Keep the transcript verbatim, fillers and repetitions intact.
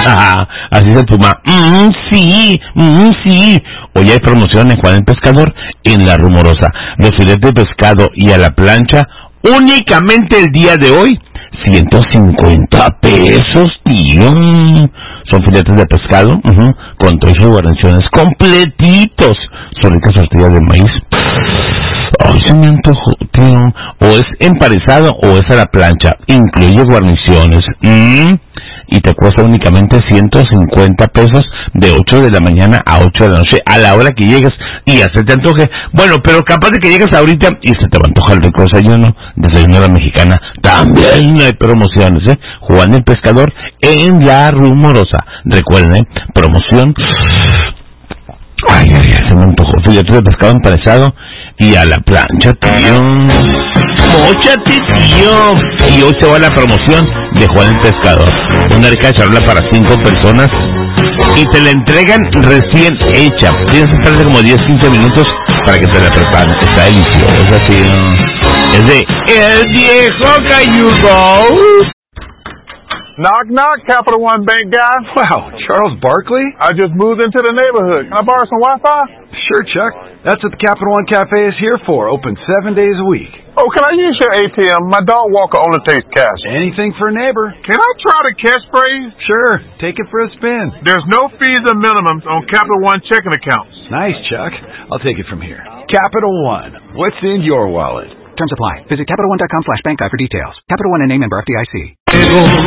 Así se toma. Mm, sí, mm, sí. Hoy hay promoción en Juan el Pescador en La Rumorosa. Los filetes de pescado y a la plancha, únicamente el día de hoy, ciento cincuenta pesos, tío. Son filetes de pescado, uh-huh, con todas sus guarniciones completitos. Son ricas tortillas de maíz. Ay, se me antojó, tío. O es empanizado o es a la plancha. Incluye guarniciones. Mm, y te cuesta únicamente ciento cincuenta pesos de ocho de la mañana a ocho de la noche, a la hora que llegues y ya se te antoje. Bueno, pero capaz de que llegues ahorita y se te va a antojar el rico desayuno. Desayuno de la mexicana. También hay promociones, ¿eh? Juan el Pescador en La Rumorosa. Recuerden, ¿eh? Promoción. Ay, ay, ay, se me antojó. Filetes de pescado empanizado y a la plancha, tío. ¡Móchate, tío! Y hoy se va la promoción de Juan el Pescador. Una rica charla para cinco personas y te la entregan recién hecha. Tienes que esperar como diez a quince minutos para que te la preparen. Está deliciosa, tío. Es de El Viejo Cayugo. Knock, knock, Capital One Bank guy. Wow, Charles Barkley? I just moved into the neighborhood. Can I borrow some Wi-Fi? Sure, Chuck. That's what the Capital One Cafe is here for. Open seven days a week. Oh, can I use your A T M? My dog Walker only takes cash. Anything for a neighbor. Can I try the catchphrase? Sure. Take it for a spin. There's no fees or minimums on Capital One checking accounts. Nice, Chuck. I'll take it from here. Capital One. What's in your wallet? Terms apply. Visit CapitalOne.com slash bank guide for details. Capital One and name member F D I C. Llegó